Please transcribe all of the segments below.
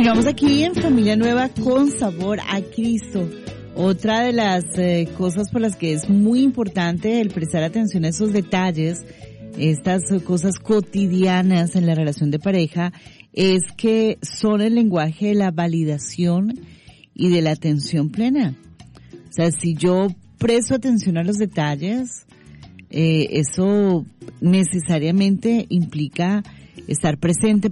Continuamos aquí en Familia Nueva con sabor a Cristo. Otra de las cosas por las que es muy importante el prestar atención a esos detalles, estas cosas cotidianas en la relación de pareja, es que son el lenguaje de la validación y de la atención plena. O sea, si yo presto atención a los detalles, eso necesariamente implica estar presente,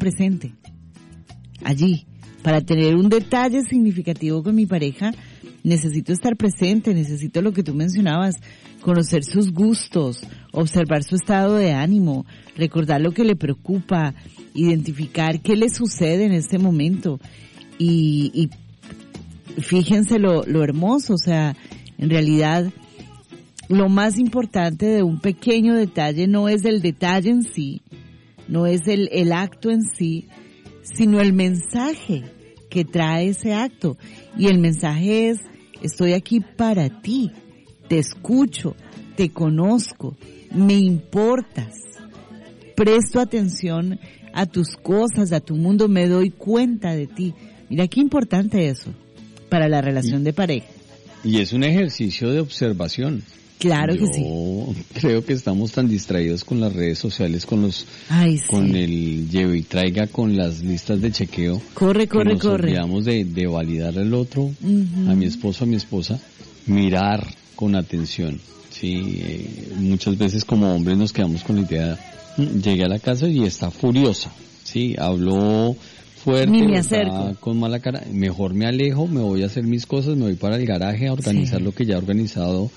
allí. Para tener un detalle significativo con mi pareja, necesito estar presente, necesito lo que tú mencionabas, conocer sus gustos, observar su estado de ánimo, recordar lo que le preocupa, identificar qué le sucede en este momento. Y fíjense lo hermoso, o sea, en realidad lo más importante de un pequeño detalle no es el detalle en sí, no es el acto en sí, sino el mensaje que trae ese acto. Y el mensaje es: estoy aquí para ti, te escucho, te conozco, me importas, presto atención a tus cosas, a tu mundo, me doy cuenta de ti. Mira qué importante eso para la relación de pareja. Y es un ejercicio de observación. Claro que sí. Yo creo que estamos tan distraídos con las redes sociales, con con el lleve y traiga, con las listas de chequeo. Corre. Olvidamos de validar al otro, a mi esposo, a mi esposa, mirar con atención. Sí, muchas veces como hombres nos quedamos con la idea, llegué a la casa y está furiosa, sí, habló fuerte, ni me acerco, está con mala cara, mejor me alejo, me voy a hacer mis cosas, me voy para el garaje a organizar lo que ya he organizado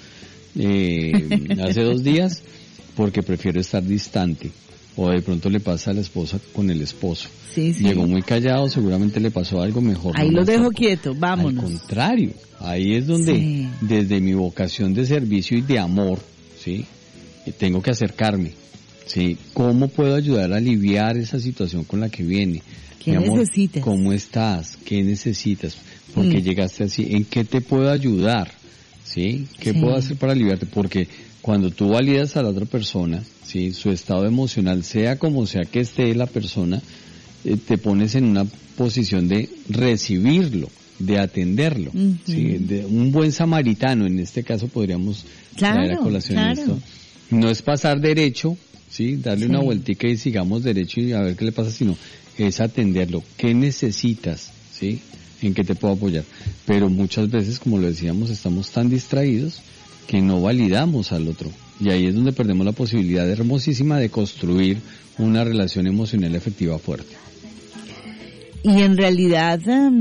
hace 2 días, porque prefiero estar distante. O de pronto le pasa a la esposa con el esposo. Sí. Llegó muy callado, seguramente le pasó algo, mejor. Ahí lo dejo quieto, vámonos. Al contrario, ahí es donde, desde mi vocación de servicio y de amor, sí, tengo que acercarme, sí. ¿Cómo puedo ayudar a aliviar esa situación con la que viene? ¿Qué necesitas? ¿Cómo estás? ¿Qué necesitas? ¿Por qué llegaste así? ¿En qué te puedo ayudar? ¿Sí? ¿Qué puedo hacer para aliviarte? Porque cuando tú validas a la otra persona, ¿sí? Su estado emocional, sea como sea que esté la persona, te pones en una posición de recibirlo, de atenderlo, ¿sí? De un buen samaritano, en este caso podríamos traer a colación esto. No es pasar derecho, ¿sí? Darle una vueltica y sigamos derecho y a ver qué le pasa, sino es atenderlo. ¿Qué necesitas? ¿Sí? ¿En qué te puedo apoyar? Pero muchas veces, como lo decíamos, estamos tan distraídos que no validamos al otro. Y ahí es donde perdemos la posibilidad hermosísima de construir una relación emocional efectiva fuerte. Y en realidad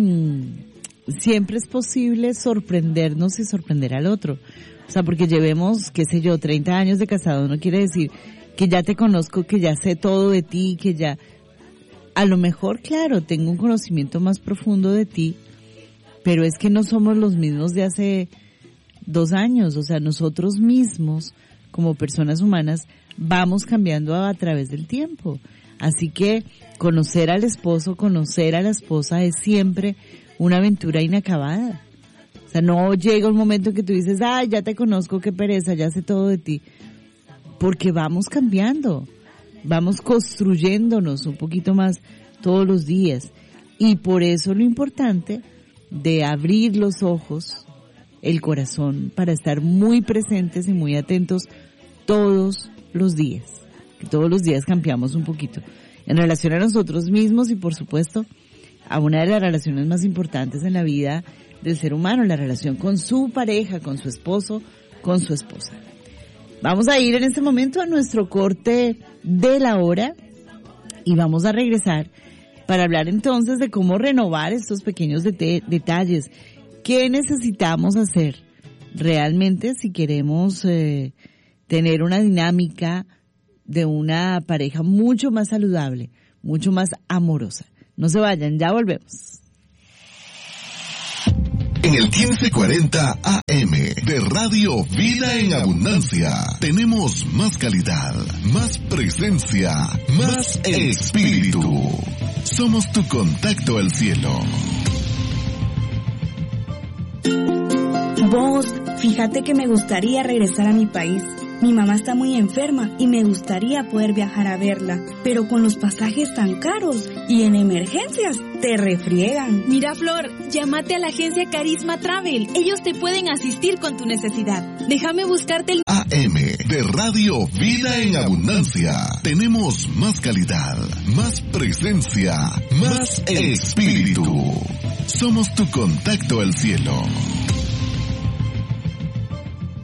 siempre es posible sorprendernos y sorprender al otro. O sea, porque llevemos, 30 años de casado, no quiere decir que ya te conozco, que ya sé todo de ti, que ya... A lo mejor, claro, tengo un conocimiento más profundo de ti, pero es que no somos los mismos de hace 2 años. O sea, nosotros mismos, como personas humanas, vamos cambiando a través del tiempo. Así que conocer al esposo, conocer a la esposa es siempre una aventura inacabada. O sea, no llega un momento en que tú dices, ay, ya te conozco, qué pereza, ya sé todo de ti. Porque vamos cambiando. Vamos construyéndonos un poquito más todos los días. Y por eso lo importante de abrir los ojos, el corazón, para estar muy presentes y muy atentos todos los días. Que todos los días cambiamos un poquito. En relación a nosotros mismos y, por supuesto, a una de las relaciones más importantes en la vida del ser humano, la relación con su pareja, con su esposo, con su esposa. Vamos a ir en este momento a nuestro corte de la hora y vamos a regresar para hablar entonces de cómo renovar estos pequeños detalles. ¿Qué necesitamos hacer realmente si queremos tener una dinámica de una pareja mucho más saludable, mucho más amorosa? No se vayan, ya volvemos. En el 1540 AM de Radio Vida en Abundancia tenemos más calidad, más presencia, más espíritu. Somos tu contacto al cielo. Vos, fíjate que me gustaría regresar a mi país. Mi mamá está muy enferma y me gustaría poder viajar a verla, pero con los pasajes tan caros y en emergencias te refriegan. Mira, Flor, llámate a la agencia Carisma Travel. Ellos te pueden asistir con tu necesidad. Déjame buscarte el AM de Radio Vida en Abundancia. Tenemos más calidad, más presencia, más espíritu. Somos tu contacto al cielo.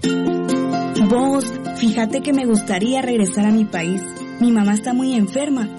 Vos, fíjate que me gustaría regresar a mi país. Mi mamá está muy enferma